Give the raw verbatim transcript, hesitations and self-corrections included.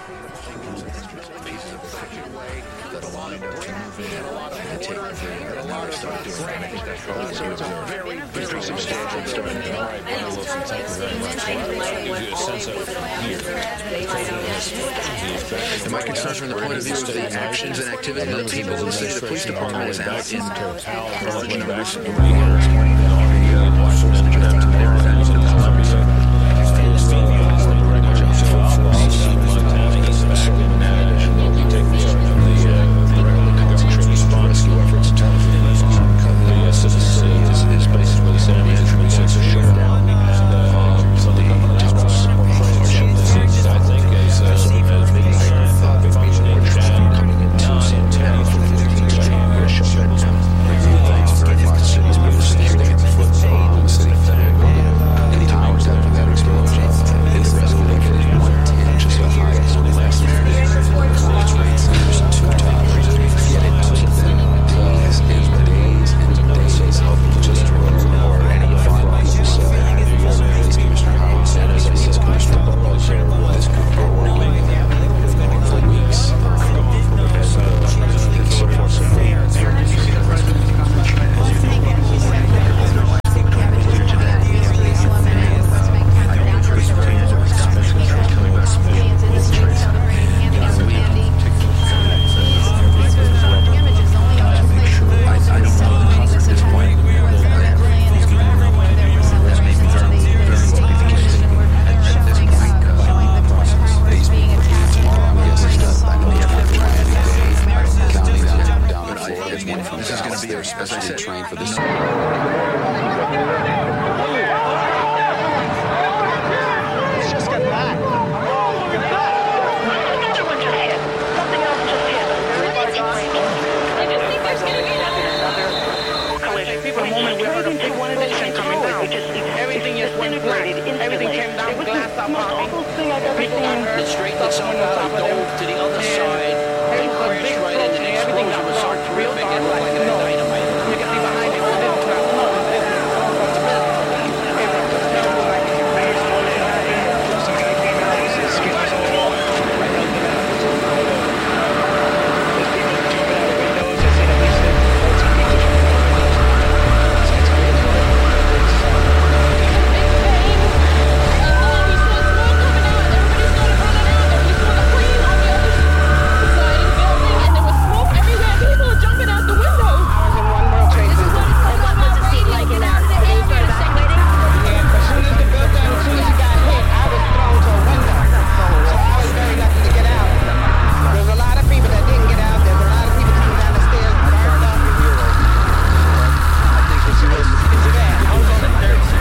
Am I concerned from the point of view of the actions and activities of the people who say the police department is out in Straight itself out, dove to the other side, and crashed right into the explosion was so terrific.